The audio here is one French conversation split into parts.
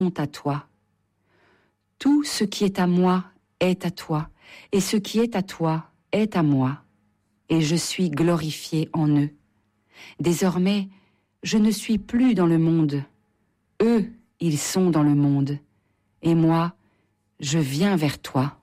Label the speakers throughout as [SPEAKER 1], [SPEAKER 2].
[SPEAKER 1] à toi. Tout ce qui est à moi est à toi, et ce qui est à toi est à moi, et je suis glorifié en eux. Désormais, je ne suis plus dans le monde. Eux, ils sont dans le monde, et moi, je viens vers toi.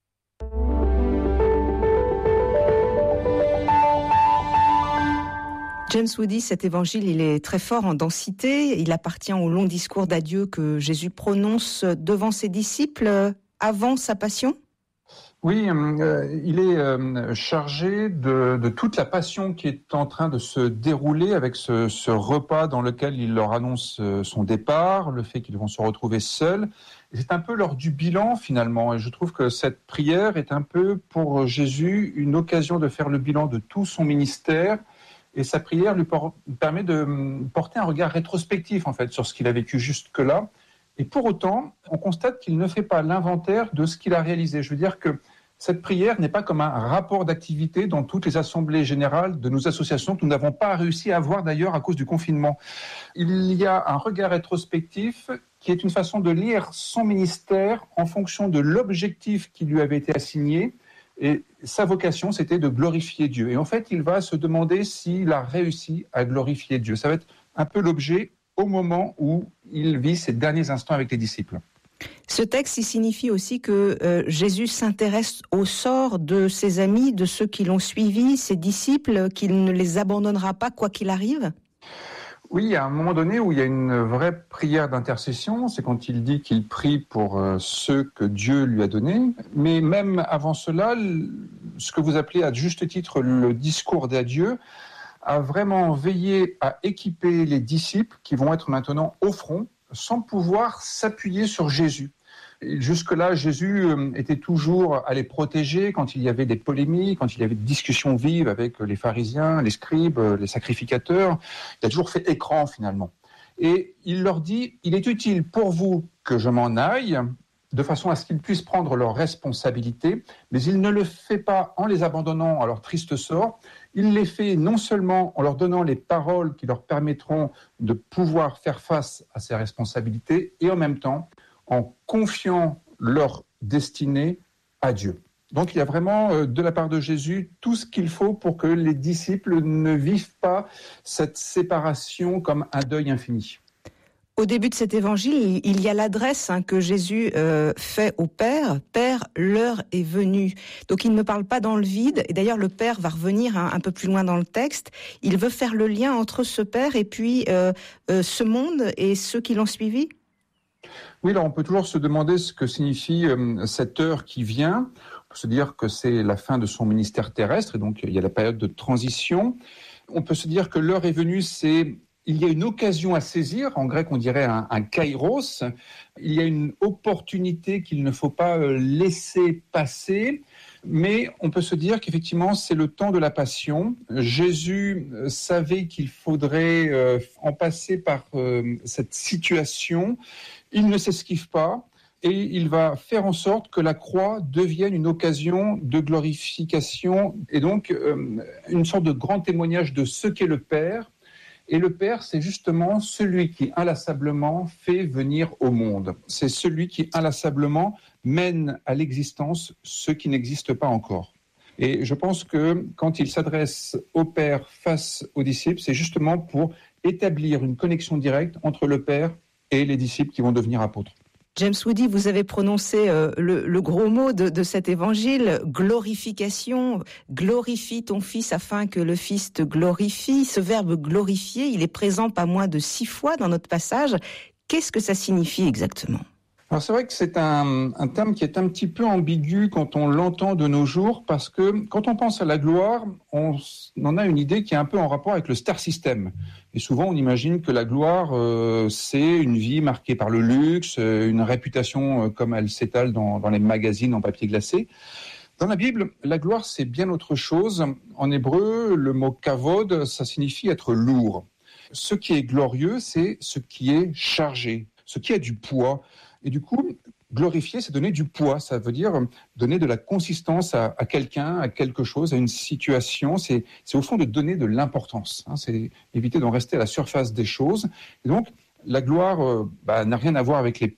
[SPEAKER 2] James Woody, cet évangile, il est très fort en densité. Il appartient au long discours d'adieu que Jésus prononce devant ses disciples avant sa passion.
[SPEAKER 3] Oui, il est chargé de toute la passion qui est en train de se dérouler avec ce repas dans lequel il leur annonce son départ, le fait qu'ils vont se retrouver seuls. Et c'est un peu l'heure du bilan finalement. Et je trouve que cette prière est un peu pour Jésus une occasion de faire le bilan de tout son ministère. Et sa prière lui permet de porter un regard rétrospectif en fait sur ce qu'il a vécu jusque-là. Et pour autant, on constate qu'il ne fait pas l'inventaire de ce qu'il a réalisé. Je veux dire que cette prière n'est pas comme un rapport d'activité dans toutes les assemblées générales de nos associations que nous n'avons pas réussi à avoir d'ailleurs à cause du confinement. Il y a un regard rétrospectif qui est une façon de lire son ministère en fonction de l'objectif qui lui avait été assigné. Et sa vocation, c'était de glorifier Dieu. Et en fait, il va se demander s'il a réussi à glorifier Dieu. Ça va être un peu l'objet au moment où il vit ses derniers instants avec les disciples.
[SPEAKER 2] Ce texte, il signifie aussi que Jésus s'intéresse au sort de ses amis, de ceux qui l'ont suivi, ses disciples, qu'il ne les abandonnera pas quoi qu'il arrive.
[SPEAKER 3] Oui, il y a un moment donné où il y a une vraie prière d'intercession, c'est quand il dit qu'il prie pour ceux que Dieu lui a donnés. Mais même avant cela, ce que vous appelez à juste titre le discours d'adieu, a vraiment veillé à équiper les disciples qui vont être maintenant au front, sans pouvoir s'appuyer sur Jésus. Et jusque-là, Jésus était toujours à les protéger quand il y avait des polémiques, quand il y avait des discussions vives avec les pharisiens, les scribes, les sacrificateurs. Il a toujours fait écran finalement. Et il leur dit, il est utile pour vous que je m'en aille, de façon à ce qu'ils puissent prendre leurs responsabilités, mais il ne le fait pas en les abandonnant à leur triste sort, il les fait non seulement en leur donnant les paroles qui leur permettront de pouvoir faire face à ces responsabilités, et en même temps en confiant leur destinée à Dieu. Donc il y a vraiment de la part de Jésus tout ce qu'il faut pour que les disciples ne vivent pas cette séparation comme un deuil infini.
[SPEAKER 2] Au début de cet évangile, il y a l'adresse que Jésus fait au Père. Père, l'heure est venue. Donc il ne parle pas dans le vide. Et d'ailleurs, le Père va revenir un peu plus loin dans le texte. Il veut faire le lien entre ce Père et puis ce monde et ceux qui l'ont suivi.
[SPEAKER 3] Oui, là, on peut toujours se demander ce que signifie cette heure qui vient. On peut se dire que c'est la fin de son ministère terrestre, et donc il y a la période de transition. On peut se dire que l'heure est venue, il y a une occasion à saisir, en grec on dirait un kairos, il y a une opportunité qu'il ne faut pas laisser passer, mais on peut se dire qu'effectivement c'est le temps de la passion. Jésus savait qu'il faudrait en passer par cette situation, il ne s'esquive pas et il va faire en sorte que la croix devienne une occasion de glorification et donc une sorte de grand témoignage de ce qu'est le Père. Et le Père, c'est justement celui qui inlassablement fait venir au monde. C'est celui qui inlassablement mène à l'existence ce qui n'existe pas encore. Et je pense que quand il s'adresse au Père face aux disciples, c'est justement pour établir une connexion directe entre le Père et les disciples qui vont devenir apôtres.
[SPEAKER 2] James Woody, vous avez prononcé le gros mot de cet évangile, glorification. Glorifie ton Fils afin que le Fils te glorifie. Ce verbe glorifier, il est présent pas moins de 6 fois dans notre passage. Qu'est-ce que ça signifie exactement ?
[SPEAKER 3] Alors c'est vrai que c'est un terme qui est un petit peu ambigu quand on l'entend de nos jours, parce que quand on pense à la gloire, on en a une idée qui est un peu en rapport avec le star system. Et souvent on imagine que la gloire, c'est une vie marquée par le luxe, une réputation comme elle s'étale dans les magazines en papier glacé. Dans la Bible, la gloire c'est bien autre chose. En hébreu, le mot kavod, ça signifie être lourd. Ce qui est glorieux, c'est ce qui est chargé, ce qui a du poids. Et du coup, glorifier, c'est donner du poids. Ça veut dire donner de la consistance à quelqu'un, à quelque chose, à une situation. C'est au fond de donner de l'importance. C'est éviter d'en rester à la surface des choses. Et donc, la gloire n'a rien à voir avec les